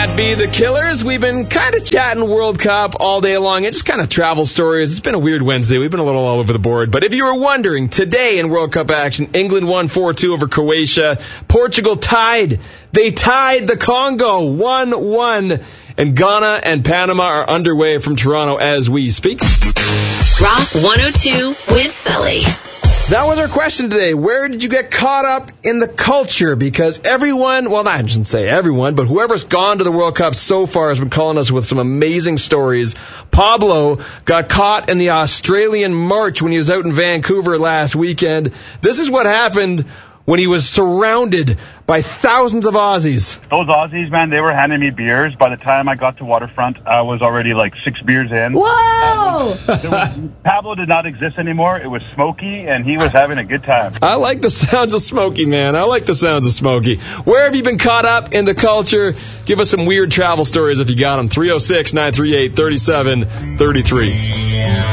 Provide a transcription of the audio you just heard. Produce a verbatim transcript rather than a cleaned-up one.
That be the Killers. We've been kind of chatting World Cup all day long and just kind of travel stories. It's been a weird Wednesday. We've been a little all over the board. But if you were wondering, today in World Cup action, England won four two over Croatia. Portugal tied. They tied the Congo one one. And Ghana and Panama are underway from Toronto as we speak. Rock one oh two with Sully. That was our question today. Where did you get caught up in the culture? Because everyone, well, I shouldn't say everyone, but whoever's gone to the World Cup so far has been calling us with some amazing stories. Pablo got caught in the Australian March when he was out in Vancouver last weekend. This is what happened when he was surrounded by thousands of Aussies. Those Aussies, man, they were handing me beers. By the time I got to Waterfront, I was already like six beers in. Whoa! Was, Pablo did not exist anymore. It was Smokey, and he was having a good time. I like the sounds of Smokey, man. I like the sounds of Smokey. Where have you been caught up in the culture? Give us some weird travel stories if you got them. three oh six, nine three eight, three seven three three.